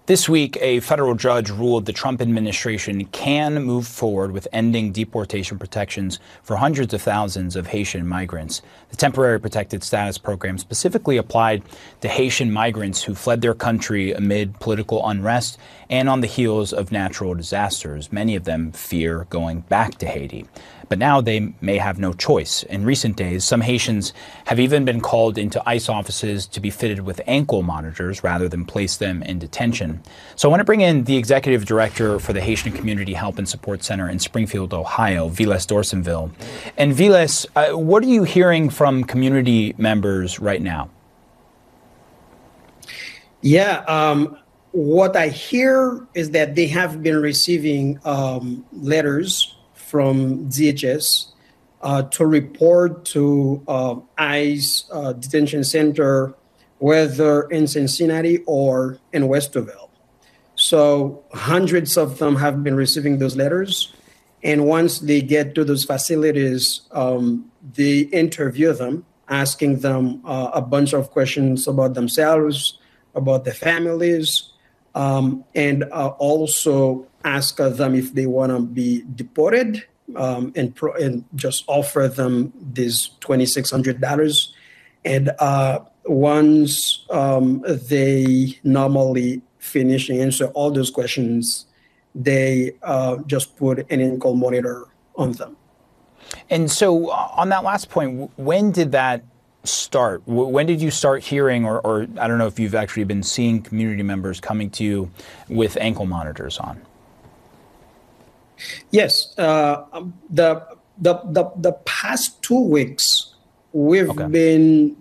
This week, a federal judge ruled the Trump administration can move forward with ending deportation protections for hundreds of thousands of Haitian migrants. The temporary protected status program specifically applied to Haitian migrants who fled their country amid political unrest and on the heels of natural disasters. Many of them fear going back to Haiti. But now they may have no choice. In recent days, some Haitians have even been called into ICE offices to be fitted with ankle monitors rather than place them in detention. So I want to bring in the executive director for the Haitian Community Help and Support Center in Springfield, Ohio, Viles Dorsonville. And Viles, what are you hearing from community members right now? Yeah, what I hear is that they have been receiving letters from DHS to report to ICE detention center, whether in Cincinnati or in Westerville. So hundreds of them have been receiving those letters. And once they get to those facilities, they interview them, asking them a bunch of questions about themselves, about their families, and also ask them if they want to be deported, and just offer them this $2,600. And once they normally finish and answer all those questions, they just put an ankle monitor on them. And so on that last point, when did that start? When did you start hearing, or I don't know if you've actually been seeing community members coming to you with ankle monitors on? Yes, the past 2 weeks we've been